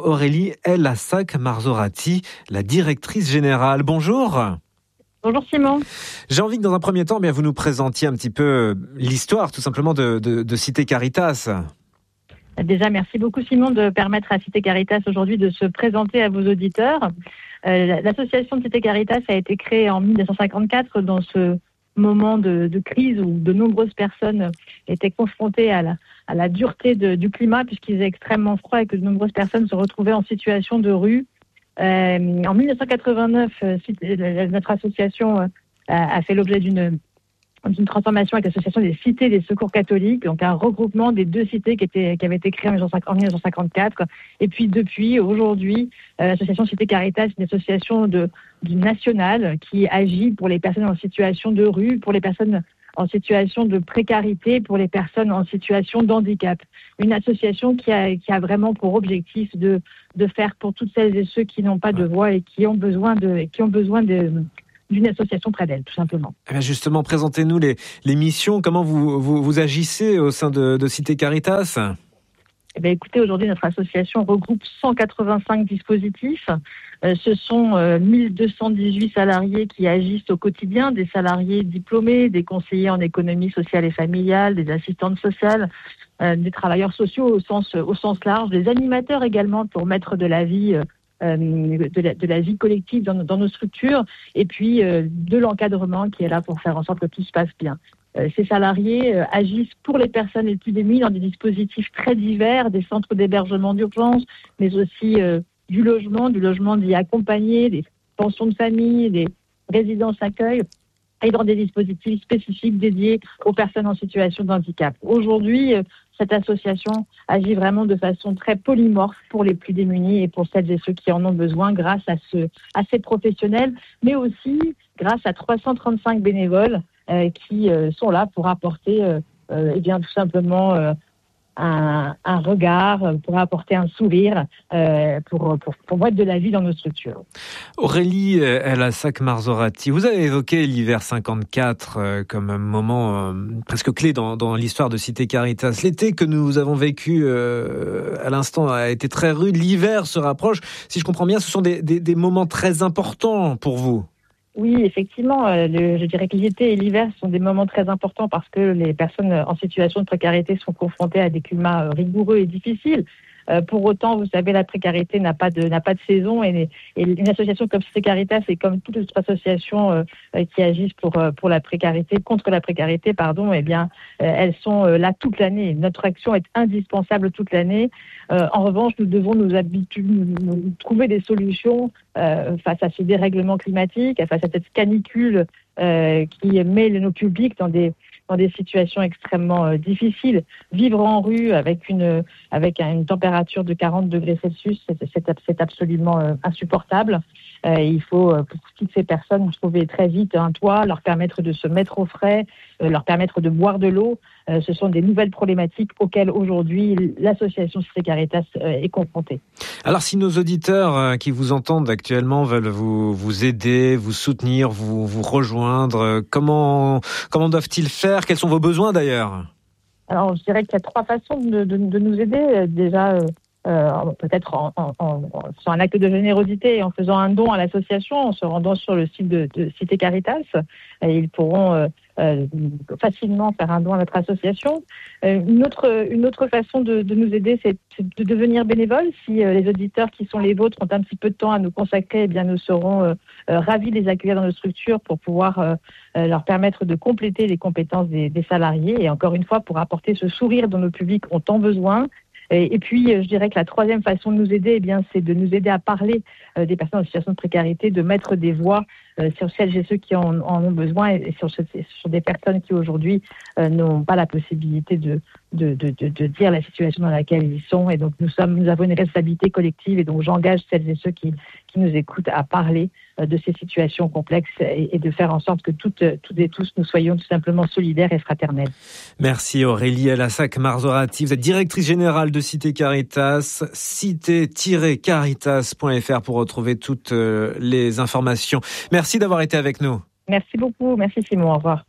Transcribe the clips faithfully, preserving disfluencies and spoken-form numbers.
Aurélie Elhassak-Marzorati, la directrice générale. Bonjour. Bonjour Simon. J'ai envie que dans un premier temps, eh bien, vous nous présentiez un petit peu l'histoire tout simplement de, de, de Cité Caritas. Déjà, merci beaucoup Simon de permettre à Cité Caritas aujourd'hui de se présenter à vos auditeurs. Euh, l'association de Cité Caritas a été créée en dix-neuf cent cinquante-quatre dans ce moment de, de crise où de nombreuses personnes étaient confrontées à la, à la dureté de, du climat puisqu'il faisait extrêmement froid et que de nombreuses personnes se retrouvaient en situation de rue. Euh, en dix-neuf cent quatre-vingt-neuf, euh, notre association euh, a, a fait l'objet d'une d'une transformation avec l'association des cités des secours catholiques, donc un regroupement des deux cités qui, étaient, qui avaient été créées en dix-neuf cent cinquante-quatre. Et puis depuis, aujourd'hui, euh, l'association Cité Caritas est une association de, de nationale qui agit pour les personnes en situation de rue, pour les personnes en situation de précarité, pour les personnes en situation de handicap. Une association qui a, qui a vraiment pour objectif de, de faire pour toutes celles et ceux qui n'ont pas de voix et qui ont besoin de, qui ont besoin de d'une association près d'elle, tout simplement. Eh bien justement, présentez-nous les, les missions. Comment vous, vous, vous agissez au sein de, de Cité Caritas ? Eh bien, écoutez, aujourd'hui, notre association regroupe cent quatre-vingt-cinq dispositifs. Euh, ce sont euh, mille deux cent dix-huit salariés qui agissent au quotidien, des salariés diplômés, des conseillers en économie sociale et familiale, des assistantes sociales, euh, des travailleurs sociaux au sens, au sens large, des animateurs également pour mettre de la vie euh, De la, de la vie collective dans, dans nos structures, et puis euh, de l'encadrement qui est là pour faire en sorte que tout se passe bien. Euh, ces salariés euh, agissent pour les personnes les plus démunies dans des dispositifs très divers, des centres d'hébergement d'urgence, mais aussi euh, du logement, du logement dit accompagné, des pensions de famille, des résidences accueil, et dans des dispositifs spécifiques dédiés aux personnes en situation de handicap. Aujourd'hui, euh, cette association agit vraiment de façon très polymorphe pour les plus démunis et pour celles et ceux qui en ont besoin grâce à, ce, à ces professionnels, mais aussi grâce à trois cent trente-cinq bénévoles euh, qui euh, sont là pour apporter euh, euh, eh bien, tout simplement euh, un, un regard, pour apporter un sourire, euh, pour, pour, pour mettre de la vie dans nos structures. Aurélie Elhassak-Marzorati, vous avez évoqué l'hiver cinquante-quatre euh, comme un moment euh, presque clé dans, dans l'histoire de Cité Caritas. L'été que nous avons vécu euh, à l'instant a été très rude. L'hiver se rapproche. Si je comprends bien, ce sont des, des, des moments très importants pour vous. Oui, effectivement, euh, le, je dirais que l'été et l'hiver sont des moments très importants parce que les personnes en situation de précarité sont confrontées à des climats rigoureux et difficiles. Euh, pour autant, vous savez, la précarité n'a pas de n'a pas de saison et, et une association comme Cité Caritas et comme toutes les autres associations euh, qui agissent pour pour la précarité, contre la précarité, pardon, eh bien, euh, elles sont là toute l'année. Notre action est indispensable toute l'année. Euh, en revanche, nous devons nous habituer, nous, nous trouver des solutions euh, face à ce dérèglement climatique, face à cette canicule euh, qui met nos publics dans des dans des situations extrêmement euh, difficiles. Vivre en rue avec une avec une température de quarante degrés Celsius, c'est, c'est, c'est absolument euh, insupportable. Euh, il faut, euh, pour toutes ces personnes, trouver très vite un toit, leur permettre de se mettre au frais, euh, leur permettre de boire de l'eau. Euh, ce sont des nouvelles problématiques auxquelles aujourd'hui l'association Cité Caritas euh, est confrontée. Alors si nos auditeurs euh, qui vous entendent actuellement veulent vous, vous aider, vous soutenir, vous, vous rejoindre, euh, comment, comment doivent-ils faire ? Quels sont vos besoins d'ailleurs ? Alors je dirais qu'il y a trois façons de, de, de nous aider. Déjà, euh, Euh, peut-être en, en, en, sur un acte de générosité et en faisant un don à l'association, en se rendant sur le site de, de Cité Caritas. Et ils pourront euh, euh, facilement faire un don à notre association. Euh, une autre une autre façon de, de nous aider, c'est, c'est de devenir bénévole. Si euh, les auditeurs qui sont les vôtres ont un petit peu de temps à nous consacrer, eh bien nous serons euh, euh, ravis de les accueillir dans nos structures pour pouvoir euh, euh, leur permettre de compléter les compétences des, des salariés et encore une fois pour apporter ce sourire dont nos publics ont tant besoin. Et puis, je dirais que la troisième façon de nous aider, eh bien, c'est de nous aider à parler euh, des personnes en situation de précarité, de mettre des voix euh, sur celles et ceux qui en, en ont besoin et sur, sur des personnes qui aujourd'hui euh, n'ont pas la possibilité de, de, de, de, de dire la situation dans laquelle ils sont. Et donc, nous sommes, nous avons une responsabilité collective et donc j'engage celles et ceux qui, qui nous écoutent à parler euh, de ces situations complexes et, et de faire en sorte que toutes, toutes et tous nous soyons tout simplement solidaires et fraternels. Merci Aurélie Elhassak-Marzorati. Vous êtes directrice générale de Cité Caritas, cité tiret caritas point f r pour retrouver toutes les informations. Merci d'avoir été avec nous. Merci beaucoup. Merci Simon. Au revoir.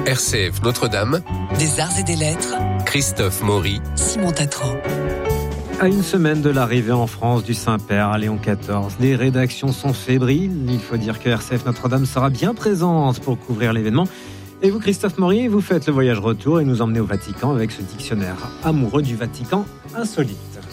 R C F Notre-Dame, des arts et des lettres, Christophe Maury, Simon Tatro. À une semaine de l'arrivée en France du Saint-Père à Léon quatorze, les rédactions sont fébriles. Il faut dire que R C F Notre-Dame sera bien présente pour couvrir l'événement. Et vous, Christophe Maury, vous faites le voyage retour et nous emmenez au Vatican avec ce dictionnaire amoureux du Vatican insolite.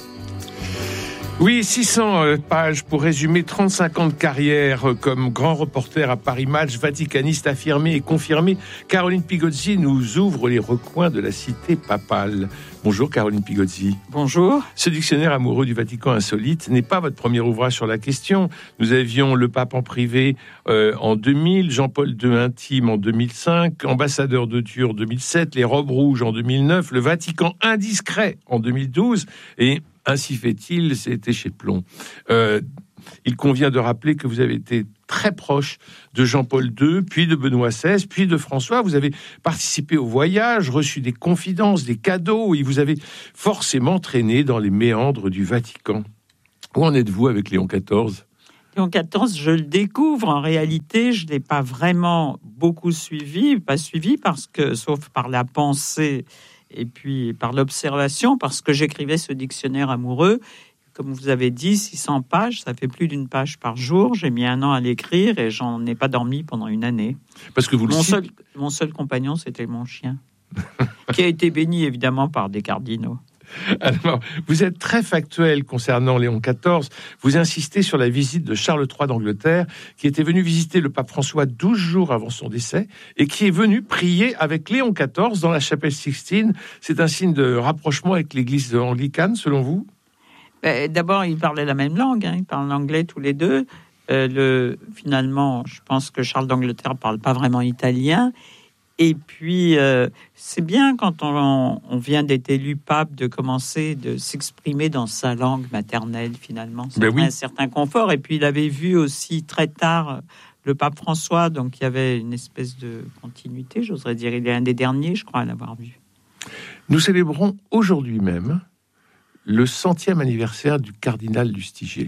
Oui, six cents pages pour résumer trente-cinq ans de carrière comme grand reporter à Paris Match, vaticaniste affirmé et confirmé. Caroline Pigozzi nous ouvre les recoins de la cité papale. Bonjour Caroline Pigozzi. Bonjour. Ce dictionnaire amoureux du Vatican insolite n'est pas votre premier ouvrage sur la question. Nous avions le pape en privé euh, en deux mille, Jean-Paul deux intime en deux mille cinq, ambassadeur de Dieu en deux mille sept, les robes rouges en deux mille neuf, le Vatican indiscret en deux mille douze et ainsi fait-il, c'était chez Plomb. Euh, il convient de rappeler que vous avez été très proche de Jean-Paul deux, puis de Benoît seize, puis de François. Vous avez participé au voyage, reçu des confidences, des cadeaux, et vous avez forcément traîné dans les méandres du Vatican. Où en êtes-vous avec Léon quatorze ? Léon quatorze, je le découvre. En réalité, je ne l'ai pas vraiment beaucoup suivi, pas suivi parce que, sauf par la pensée et puis par l'observation, parce que j'écrivais ce dictionnaire amoureux. Comme vous avez dit, six cents pages, ça fait plus d'une page par jour. J'ai mis un an à l'écrire et j'en ai pas dormi pendant une année. Parce que vous mon, le seul, mon seul compagnon, c'était mon chien, qui a été béni évidemment par des cardinaux. Alors, vous êtes très factuel concernant Léon quatorze. Vous insistez sur la visite de Charles trois d'Angleterre, qui était venu visiter le pape François douze jours avant son décès, et qui est venu prier avec Léon quatorze dans la chapelle Sixtine. C'est un signe de rapprochement avec l'église anglicane, selon vous ? Ben, d'abord, ils parlaient la même langue, hein, ils parlent l'anglais tous les deux. Euh, le, finalement, je pense que Charles d'Angleterre ne parle pas vraiment italien. Et puis, euh, c'est bien quand on, on vient d'être élu pape de commencer de s'exprimer dans sa langue maternelle, finalement. C'est ben oui. un certain confort. Et puis, il avait vu aussi très tard le pape François, donc il y avait une espèce de continuité, j'oserais dire. Il est un des derniers, je crois, à l'avoir vu. Nous célébrons aujourd'hui même le centième anniversaire du cardinal Lustiger.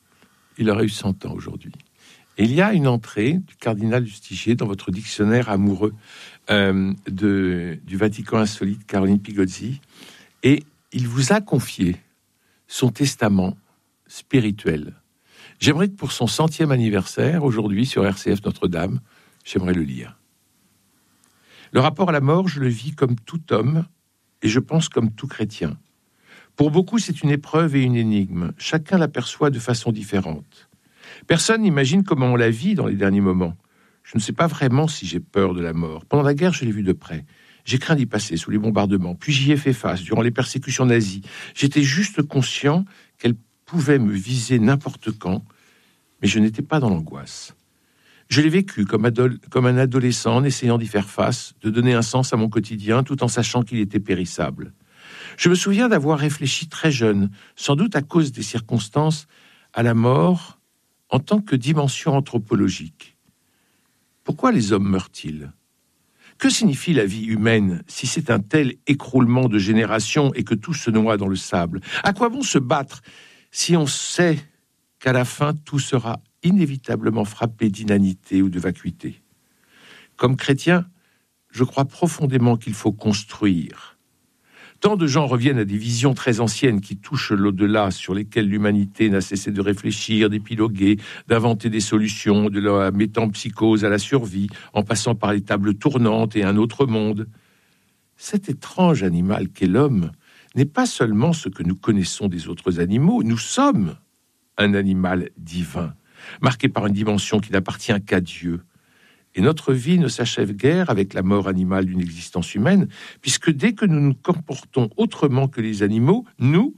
Il aurait eu cent ans aujourd'hui. Et il y a une entrée du cardinal Lustiger dans votre dictionnaire amoureux euh, de, du Vatican insolite, Caroline Pigozzi, et il vous a confié son testament spirituel. J'aimerais que pour son centième anniversaire, aujourd'hui sur R C F Notre-Dame, j'aimerais le lire. Le rapport à la mort, je le vis comme tout homme, et je pense comme tout chrétien. Pour beaucoup, c'est une épreuve et une énigme. Chacun l'aperçoit de façon différente. Personne n'imagine comment on la vit dans les derniers moments. Je ne sais pas vraiment si j'ai peur de la mort. Pendant la guerre, je l'ai vue de près. J'ai craint d'y passer sous les bombardements. Puis j'y ai fait face durant les persécutions nazies. J'étais juste conscient qu'elle pouvait me viser n'importe quand, mais je n'étais pas dans l'angoisse. Je l'ai vécu comme, adol- comme un adolescent en essayant d'y faire face, de donner un sens à mon quotidien tout en sachant qu'il était périssable. Je me souviens d'avoir réfléchi très jeune, sans doute à cause des circonstances, à la mort en tant que dimension anthropologique. Pourquoi les hommes meurent-ils ? Que signifie la vie humaine si c'est un tel écroulement de générations et que tout se noie dans le sable ? À quoi bon se battre si on sait qu'à la fin tout sera inévitablement frappé d'inanité ou de vacuité ? Comme chrétien, je crois profondément qu'il faut construire. Tant de gens reviennent à des visions très anciennes qui touchent l'au-delà, sur lesquelles l'humanité n'a cessé de réfléchir, d'épiloguer, d'inventer des solutions, de la métempsychose à la survie, en passant par les tables tournantes et un autre monde. Cet étrange animal qu'est l'homme n'est pas seulement ce que nous connaissons des autres animaux, nous sommes un animal divin, marqué par une dimension qui n'appartient qu'à Dieu. Et notre vie ne s'achève guère avec la mort animale d'une existence humaine, puisque dès que nous nous comportons autrement que les animaux, nous,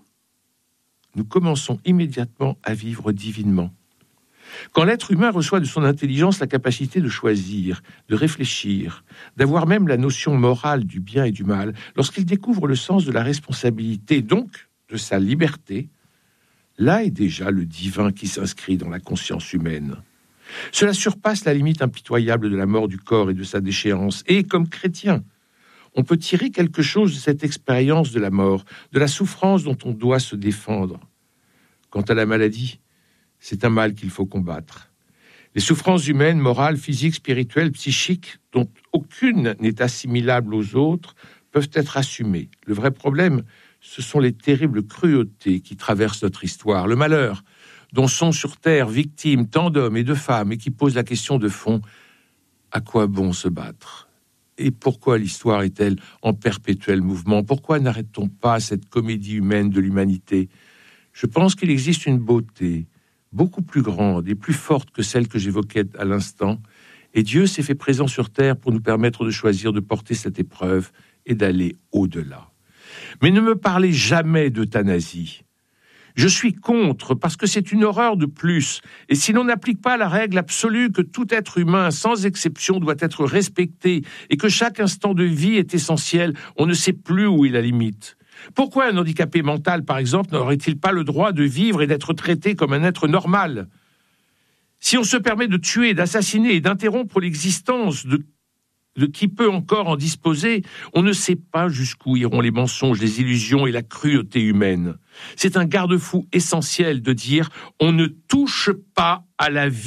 nous commençons immédiatement à vivre divinement. Quand l'être humain reçoit de son intelligence la capacité de choisir, de réfléchir, d'avoir même la notion morale du bien et du mal, lorsqu'il découvre le sens de la responsabilité, donc de sa liberté, là est déjà le divin qui s'inscrit dans la conscience humaine. Cela surpasse la limite impitoyable de la mort du corps et de sa déchéance. Et comme chrétien, on peut tirer quelque chose de cette expérience de la mort, de la souffrance dont on doit se défendre. Quant à la maladie, c'est un mal qu'il faut combattre. Les souffrances humaines, morales, physiques, spirituelles, psychiques, dont aucune n'est assimilable aux autres, peuvent être assumées. Le vrai problème, ce sont les terribles cruautés qui traversent notre histoire, le malheur dont sont sur terre victimes tant d'hommes et de femmes, et qui posent la question de fond, à quoi bon se battre ? Et pourquoi l'histoire est-elle en perpétuel mouvement ? Pourquoi n'arrête-t-on pas cette comédie humaine de l'humanité ? Je pense qu'il existe une beauté beaucoup plus grande et plus forte que celle que j'évoquais à l'instant, et Dieu s'est fait présent sur terre pour nous permettre de choisir de porter cette épreuve et d'aller au-delà. Mais ne me parlez jamais d'euthanasie. Je suis contre, parce que c'est une horreur de plus. Et si l'on n'applique pas la règle absolue que tout être humain, sans exception, doit être respecté, et que chaque instant de vie est essentiel, on ne sait plus où est la limite. Pourquoi un handicapé mental, par exemple, n'aurait-il pas le droit de vivre et d'être traité comme un être normal ? Si on se permet de tuer, d'assassiner et d'interrompre l'existence de de qui peut encore en disposer, on ne sait pas jusqu'où iront les mensonges, les illusions et la cruauté humaine. C'est un garde-fou essentiel de dire « on ne touche pas à la vie ».